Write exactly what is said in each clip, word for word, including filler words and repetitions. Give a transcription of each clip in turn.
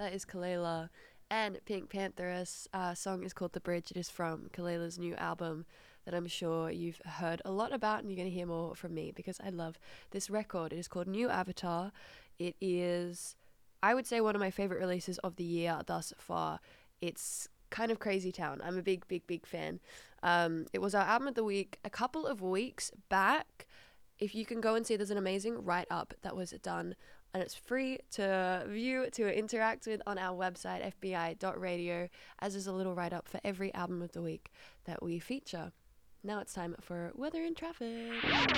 That is Kalela and Pink Pantheress. Uh, song is called The Bridge. It is from Kalela's new album that I'm sure you've heard a lot about, and you're going to hear more from me because I love this record. It is called New Avatar. It is, I would say, one of my favorite releases of the year thus far. It's kind of crazy town. I'm a big, big, big fan. Um, it was our album of the week a couple of weeks back. If you can go and see, there's an amazing write-up that was done, and it's free to view, to interact with on our website, f b i dot radio, as is a little write-up for every album of the week that we feature. Now it's time for Weather and Traffic.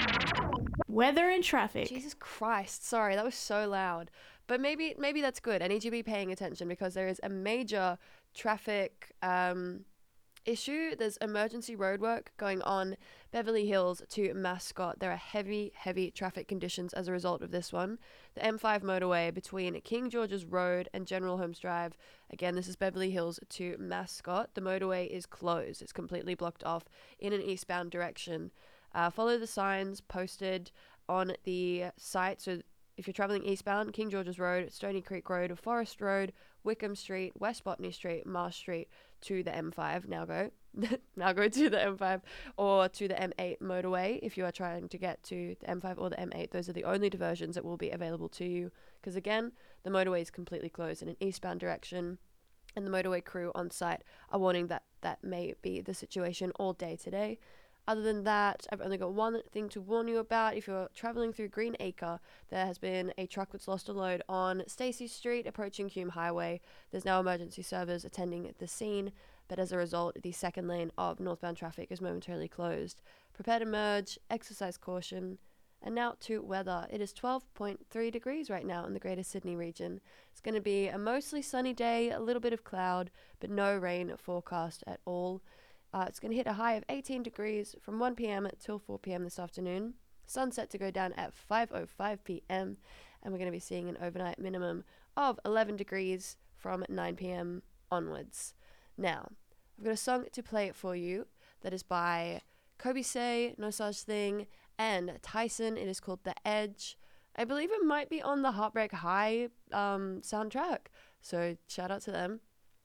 Weather and traffic. Jesus Christ, sorry, that was so loud. But maybe maybe that's good. I need you to be paying attention because there is a major traffic um, issue. There's emergency roadwork going on Beverly Hills to Mascot. There are heavy, heavy traffic conditions as a result of this one. The M five motorway between King George's Road and General Holmes Drive. Again, this is Beverly Hills to Mascot. The motorway is closed. It's completely blocked off in an eastbound direction. Uh, follow the signs posted on the site. So if you're traveling eastbound, King George's Road, Stony Creek Road, Forest Road, Wickham Street, West Botany Street, Marsh Street to the M five. Now go. now go to the M five or to the M eight motorway if you are trying to get to the M five or the M eight. Those are the only diversions that will be available to you because, again, the motorway is completely closed in an eastbound direction, and the motorway crew on site are warning that that may be the situation all day today. Other than that, I've only got one thing to warn you about. If you're traveling through Green Acre, there has been a truck that's lost a load on Stacey Street approaching Hume Highway. There's now emergency servers attending the scene, but as a result, the second lane of northbound traffic is momentarily closed. Prepare to merge, exercise caution. And now to weather. It is twelve point three degrees right now in the Greater Sydney region. It's going to be a mostly sunny day, a little bit of cloud, but no rain forecast at all. Uh, it's going to hit a high of eighteen degrees from one p.m. till four p.m. this afternoon. Sunset to go down at five oh five p.m. And we're going to be seeing an overnight minimum of eleven degrees from nine p.m. onwards. Now, I've got a song to play for you that is by Kobise, No Such Thing, and Tyson. It is called The Edge. I believe it might be on the Heartbreak High um, soundtrack. So shout out to them.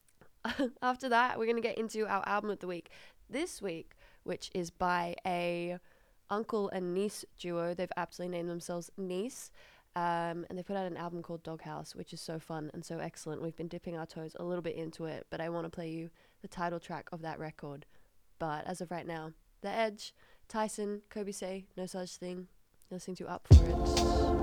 After that, we're going to get into our album of the week this week, which is by a uncle and niece duo. They've aptly named themselves Niece, um, and they put out an album called Doghouse, which is so fun and so excellent. We've been dipping our toes a little bit into it, but I want to play you the title track of that record. But as of right now, The Edge, Tyson, Kobise, No Such Thing. You're listening to Up For It.